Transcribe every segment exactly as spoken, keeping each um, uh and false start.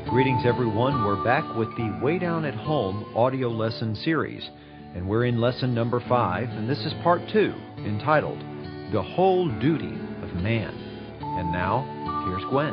Greetings, everyone. We're back with the Way Down at Home audio lesson series, and we're in lesson number five, and this is part two, entitled The Whole Duty of Man. And now, here's Gwen.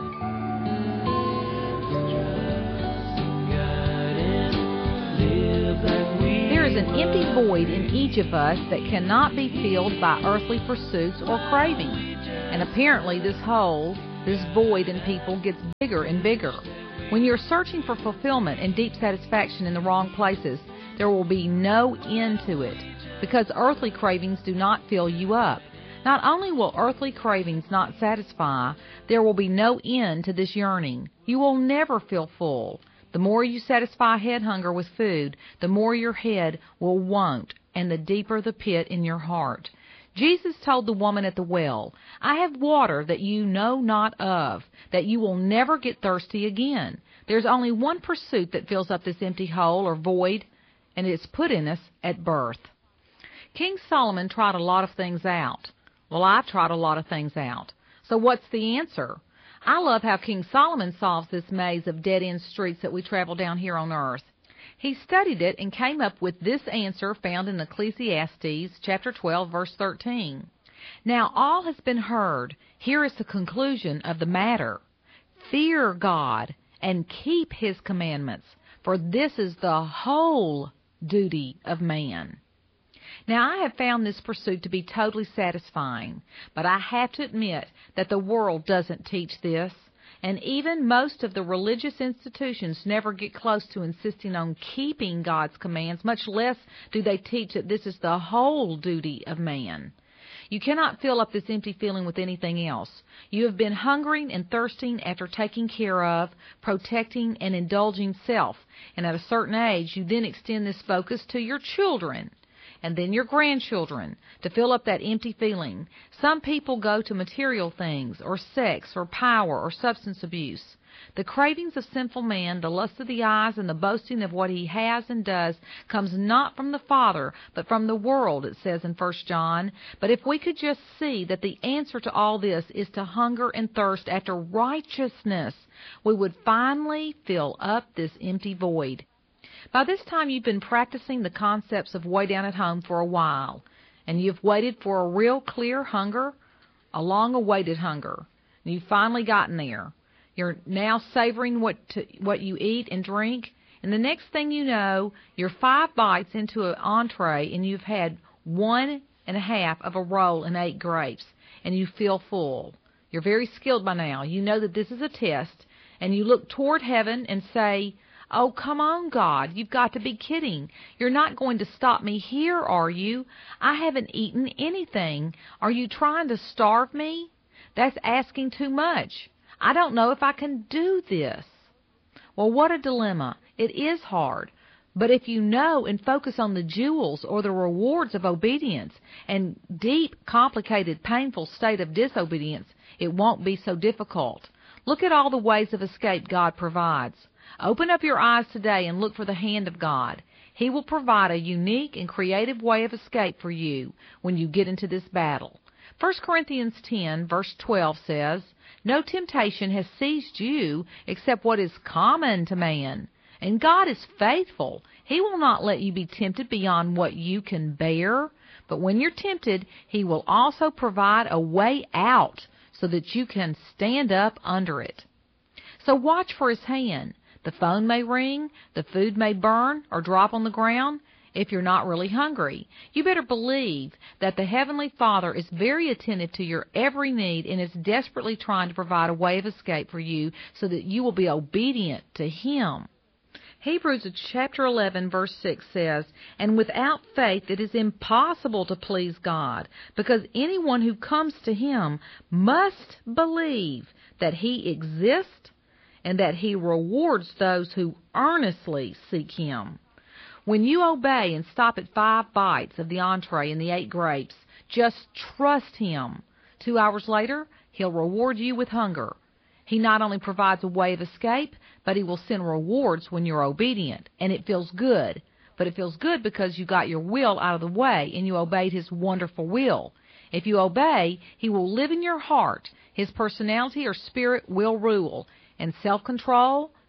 There is an empty void in each of us that cannot be filled by earthly pursuits or cravings. And apparently this hole, this void in people gets bigger and bigger. When you're searching for fulfillment and deep satisfaction in the wrong places, there will be no end to it, because earthly cravings do not fill you up. Not only will earthly cravings not satisfy, there will be no end to this yearning. You will never feel full. The more you satisfy head hunger with food, the more your head will want, and the deeper the pit in your heart. Jesus told the woman at the well, I have water that you know not of, that you will never get thirsty again. There's only one pursuit that fills up this empty hole or void, and it's put in us at birth. King Solomon tried a lot of things out. Well, I've tried a lot of things out. So what's the answer? I love how King Solomon solves this maze of dead-end streets that we travel down here on earth. He studied it and came up with this answer found in Ecclesiastes chapter twelve, verse thirteen. Now all has been heard. Here is the conclusion of the matter. Fear God and keep His commandments, for this is the whole duty of man. Now, I have found this pursuit to be totally satisfying, but I have to admit that the world doesn't teach this, and even most of the religious institutions never get close to insisting on keeping God's commands, much less do they teach that this is the whole duty of man. You cannot fill up this empty feeling with anything else. You have been hungering and thirsting after taking care of, protecting, and indulging self, and at a certain age you then extend this focus to your children and then your grandchildren to fill up that empty feeling. Some people go to material things, or sex, or power, or substance abuse. The cravings of sinful man, the lust of the eyes, and the boasting of what he has and does comes not from the Father, but from the world, it says in First John. But if we could just see that the answer to all this is to hunger and thirst after righteousness, we would finally fill up this empty void. By this time, you've been practicing the concepts of Way Down at Home for a while, and you've waited for a real clear hunger, a long-awaited hunger, and you've finally gotten there. You're now savoring what to, what you eat and drink, and the next thing you know, you're five bites into an entree, and you've had one and a half of a roll and eight grapes, and you feel full. You're very skilled by now. You know that this is a test, and you look toward heaven and say, oh, come on, God, you've got to be kidding. You're not going to stop me here, are you? I haven't eaten anything. Are you trying to starve me? That's asking too much. I don't know if I can do this. Well, what a dilemma. It is hard. But if you know and focus on the jewels or the rewards of obedience and deep, complicated, painful state of disobedience, it won't be so difficult. Look at all the ways of escape God provides. Open up your eyes today and look for the hand of God. He will provide a unique and creative way of escape for you when you get into this battle. First Corinthians ten, verse twelve says, no temptation has seized you except what is common to man. And God is faithful. He will not let you be tempted beyond what you can bear. But when you're tempted, He will also provide a way out so that you can stand up under it. So watch for His hand. The phone may ring, the food may burn or drop on the ground if you're not really hungry. You better believe that the Heavenly Father is very attentive to your every need and is desperately trying to provide a way of escape for you so that you will be obedient to Him. Hebrews chapter eleven, verse six says, and without faith it is impossible to please God, because anyone who comes to Him must believe that He exists and that He rewards those who earnestly seek Him. When you obey and stop at five bites of the entree and the eight grapes, just trust Him. Two hours later, He'll reward you with hunger. He not only provides a way of escape, but He will send rewards when you're obedient, and it feels good. But it feels good because you got your will out of the way and you obeyed His wonderful will. If you obey, He will live in your heart. His personality or spirit will rule, and self-control,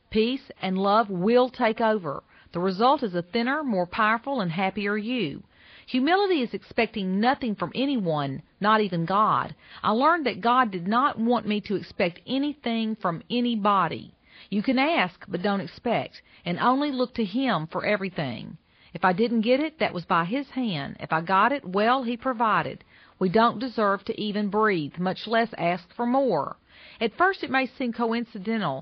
Peace and love will take over. The result is a thinner, more powerful, and happier you. Humility is expecting nothing from anyone, not even God. I learned that God did not want me to expect anything from anybody. You can ask, but don't expect, and only look to Him for everything. If I didn't get it, that was by His hand. If I got it, well, He provided. We don't deserve to even breathe, much less ask for more. At first it may seem coincidental